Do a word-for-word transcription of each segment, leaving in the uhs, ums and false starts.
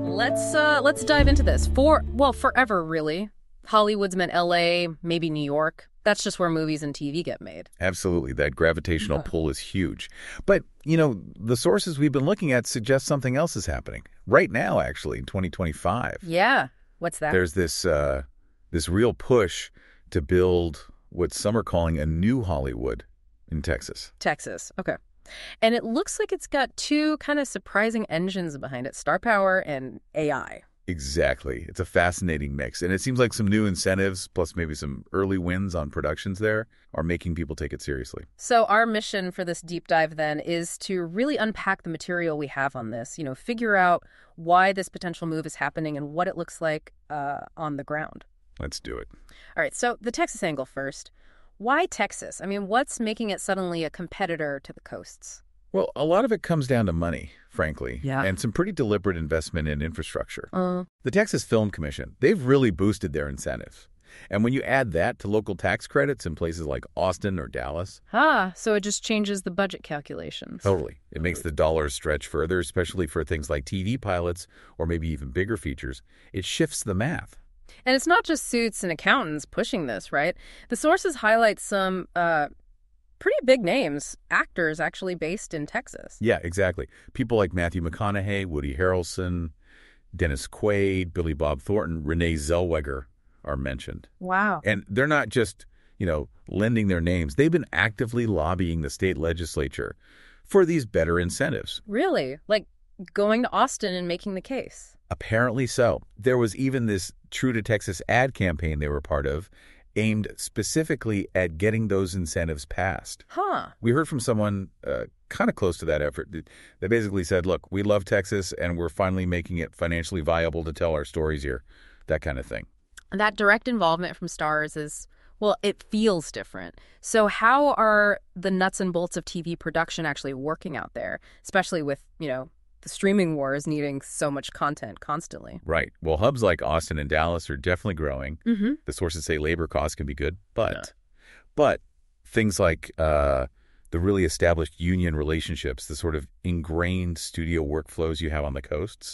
let's uh, let's dive into this. For, well, forever, really. Hollywood's meant L A, maybe New York. That's just where movies and T V get made. Absolutely. That gravitational pull is huge. But, you know, the sources we've been looking at suggest something else is happening. Right now, actually, in twenty twenty-five. Yeah. What's that? There's this, uh, this real push to build what some are calling a new Hollywood in Texas. Texas. Okay. And it looks like it's got two kind of surprising engines behind it, star power and A I. Exactly. It's a fascinating mix. And it seems like some new incentives, plus maybe some early wins on productions there, are making people take it seriously. So our mission for this deep dive then is to really unpack the material we have on this, you know, figure out why this potential move is happening and what it looks like uh, on the ground. Let's do it. All right. So the Texas angle first. Why Texas? I mean, what's making it suddenly a competitor to the coasts? Well, a lot of it comes down to money, frankly, Yeah. and some pretty deliberate investment in infrastructure. Uh, The Texas Film Commission, they've really boosted their incentives. And when you add that to local tax credits in places like Austin or Dallas, ah, so it just changes the budget calculations. totally, it makes the dollars stretch further, especially for things like T V pilots or maybe even bigger features. It shifts the math. And it's not just suits and accountants pushing this, right? The sources highlight some uh, pretty big names, actors actually based in Texas. Yeah, exactly. People like Matthew McConaughey, Woody Harrelson, Dennis Quaid, Billy Bob Thornton, Renee Zellweger are mentioned. Wow. And they're not just, you know, lending their names. They've been actively lobbying the state legislature for these better incentives. Really? Like going to Austin and making the case? Apparently so. There was even this True to Texas ad campaign they were part of, aimed specifically at getting those incentives passed. Huh. We heard from someone uh, kind of close to that effort that basically said, look, we love Texas and we're finally making it financially viable to tell our stories here, that kind of thing. That direct involvement from stars is, well, it feels different. So how are the nuts and bolts of T V production actually working out there, especially with, you know, the streaming wars needing so much content constantly? Right. Well, hubs like Austin and Dallas are definitely growing. Mm-hmm. The sources say labor costs can be good, but Yeah. but things like uh, the really established union relationships, the sort of ingrained studio workflows you have on the coasts,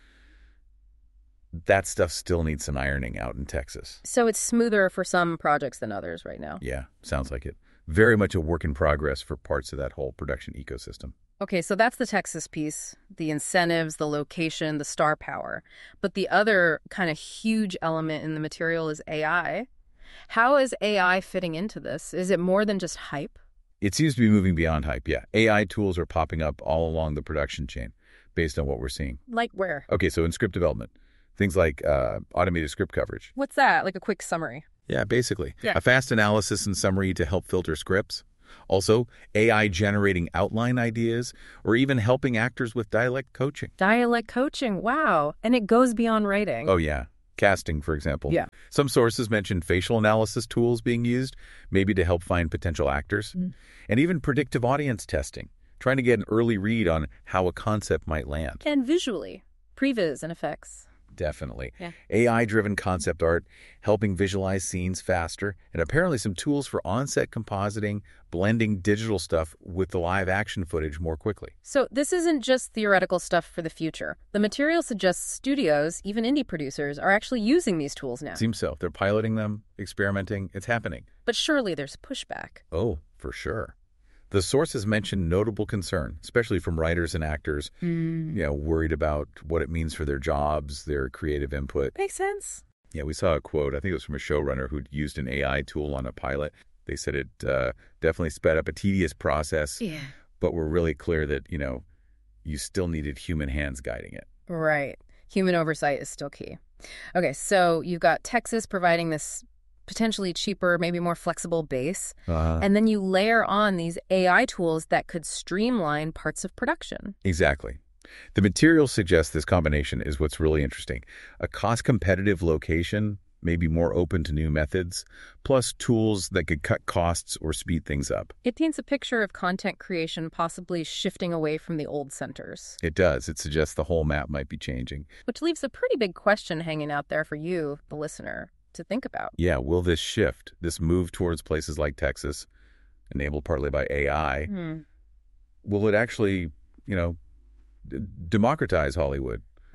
that stuff still needs some ironing out in Texas. So it's smoother for some projects than others right now. Yeah, sounds like it. Very much a work in progress for parts of that whole production ecosystem. Okay, so that's the Texas piece, the incentives, the location, the star power. But the other kind of huge element in the material is A I. How is A I fitting into this? Is it more than just hype? It seems to be moving beyond hype, yeah. A I tools are popping up all along the production chain based on what we're seeing. Like where? Okay, so in script development, things like uh, automated script coverage. What's that? Like a quick summary? Yeah, basically. Yeah. A fast analysis and summary to help filter scripts. Also, A I generating outline ideas or even helping actors with dialect coaching. Dialect coaching, wow. And it goes beyond writing. Oh, yeah. Casting, for example. Yeah. Some sources mention facial analysis tools being used, maybe to help find potential actors. Mm. And even predictive audience testing, trying to get an early read on how a concept might land. And visually, previs and effects. Definitely. Yeah. A I-driven concept art, helping visualize scenes faster, and apparently some tools for on-set compositing, blending digital stuff with the live action footage more quickly. So this isn't just theoretical stuff for the future. The material suggests studios, even indie producers, are actually using these tools now. Seems so. They're piloting them, experimenting. It's happening. But surely there's pushback. Oh, for sure. The sources mentioned notable concern, especially from writers and actors, Mm. you know, worried about what it means for their jobs, their creative input. Makes sense. Yeah, we saw a quote, I think it was from a showrunner who'd used an A I tool on a pilot. They said it uh, definitely sped up a tedious process, Yeah. but were really clear that, you know, you still needed human hands guiding it. Right. Human oversight is still key. Okay, so you've got Texas providing this potentially cheaper, maybe more flexible base. Uh, And then you layer on these A I tools that could streamline parts of production. exactly. The material suggests this combination is what's really interesting. A cost-competitive location, maybe more open to new methods, plus tools that could cut costs or speed things up. It paints a picture of content creation possibly shifting away from the old centers, It does. It suggests the whole map might be changing. which leaves a pretty big question hanging out there for you, the listener, to think about. Yeah, will this shift, this move towards places like Texas, enabled partly by A I, Hmm. will it actually, you know, d- democratize Hollywood?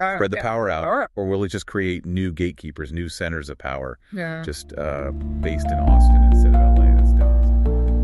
Uh, spread the yeah. power out, All right. or will it just create new gatekeepers, new centers of power, Yeah. just uh, based in Austin?